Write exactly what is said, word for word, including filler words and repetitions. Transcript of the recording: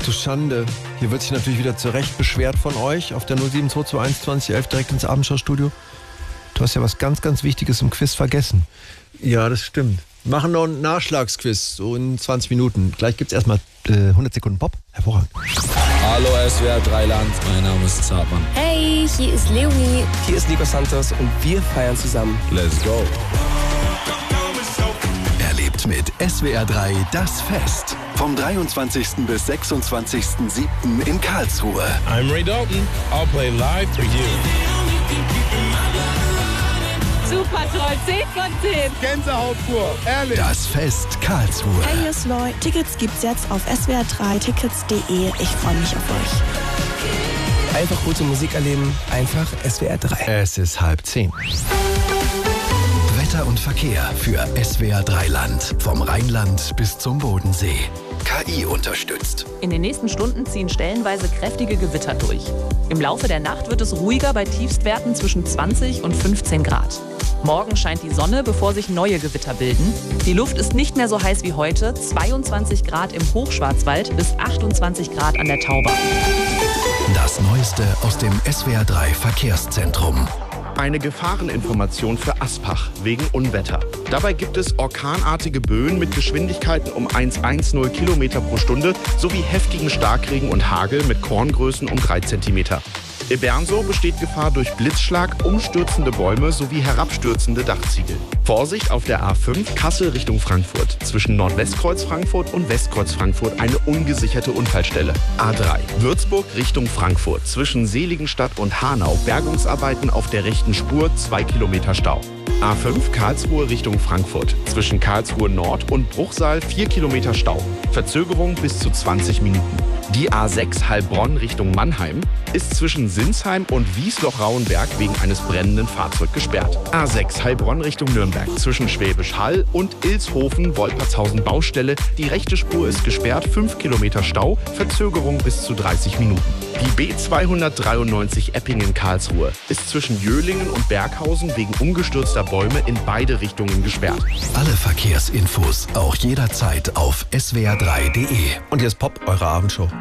du Schande. Hier wird sich natürlich wieder zu Recht beschwert von euch auf der null sieben zwei zwei eins zwanzig elf direkt ins Abendschau-Studio. Du hast ja was ganz, ganz Wichtiges im Quiz vergessen. Ja, das stimmt. Wir machen noch einen Nachschlagsquiz, so in zwanzig Minuten. Gleich gibt's erstmal äh, hundert Sekunden Pop. Hervorragend. Hallo S W R drei Land, mein Name ist Zartmann. Hey, hier ist Leonie. Hier ist Nico Santos und wir feiern zusammen. Let's go. Erlebt mit S W R drei das Fest. Vom dreiundzwanzigsten bis sechsundzwanzigsten siebten in Karlsruhe. I'm Ray Dalton. I'll play live for you. Super toll, zehn von zehn. Gänsehaut pur, ehrlich. Das Fest Karlsruhe. Hey, hier ist Loy. Tickets gibt's jetzt auf s w r drei tickets punkt d e. Ich freue mich auf euch. Einfach gute Musik erleben, einfach S W R drei. Es ist halb zehn. Wetter und Verkehr für S W R drei Land. Vom Rheinland bis zum Bodensee. K I unterstützt. In den nächsten Stunden ziehen stellenweise kräftige Gewitter durch. Im Laufe der Nacht wird es ruhiger bei Tiefstwerten zwischen zwanzig und fünfzehn Grad. Morgen scheint die Sonne, bevor sich neue Gewitter bilden. Die Luft ist nicht mehr so heiß wie heute. zweiundzwanzig Grad im Hochschwarzwald bis achtundzwanzig Grad an der Tauber. Das Neueste aus dem S W R drei Verkehrszentrum. Eine Gefahreninformation für Aspach wegen Unwetter. Dabei gibt es orkanartige Böen mit Geschwindigkeiten um hundertzehn Kilometer pro Stunde sowie heftigen Starkregen und Hagel mit Korngrößen um drei Zentimeter. In Bernsow besteht Gefahr durch Blitzschlag, umstürzende Bäume sowie herabstürzende Dachziegel. Vorsicht auf der A fünf Kassel Richtung Frankfurt. Zwischen Nordwestkreuz Frankfurt und Westkreuz Frankfurt eine ungesicherte Unfallstelle. A drei Würzburg Richtung Frankfurt. Zwischen Seligenstadt und Hanau Bergungsarbeiten auf der rechten Spur, zwei Kilometer Stau. A fünf Karlsruhe Richtung Frankfurt. Zwischen Karlsruhe Nord und Bruchsal vier Kilometer Stau. Verzögerung bis zu zwanzig Minuten. Die A sechs Heilbronn Richtung Mannheim ist zwischen Sinsheim und Wiesloch-Rauenberg wegen eines brennenden Fahrzeugs gesperrt. A sechs Heilbronn Richtung Nürnberg zwischen Schwäbisch Hall und Ilshofen Wolpertshausen Baustelle. Die rechte Spur ist gesperrt, fünf Kilometer Stau, Verzögerung bis zu dreißig Minuten. Die B zweihundertdreiundneunzig Eppingen-Karlsruhe ist zwischen Jöhlingen und Berghausen wegen umgestürzter Bäume in beide Richtungen gesperrt. Alle Verkehrsinfos auch jederzeit auf s w r drei punkt d e. Und hier ist Pop, eure Abendshow.